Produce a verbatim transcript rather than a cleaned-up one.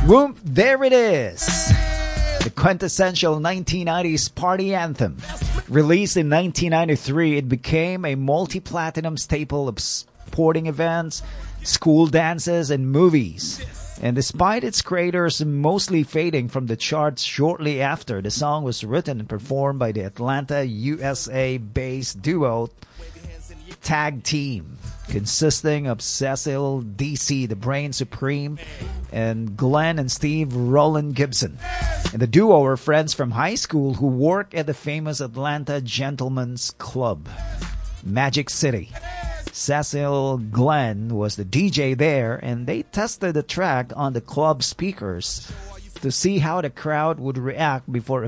Whoop, there it is. The quintessential nineteen nineties party anthem. Released in nineteen ninety-three, it became a multi-platinum staple of sporting events, school dances, and movies. And despite its creators mostly fading from the charts shortly after, the song was written and performed by the Atlanta, U S A-based duo Tag Team, consisting of Cecil D C, the Brain Supreme, and Glenn and Steve Roland Gibson. And the duo were friends from high school who work at the famous Atlanta Gentlemen's Club, Magic City. Cecil Glenn was the D J there, and they tested the track on the club speakers to see how the crowd would react before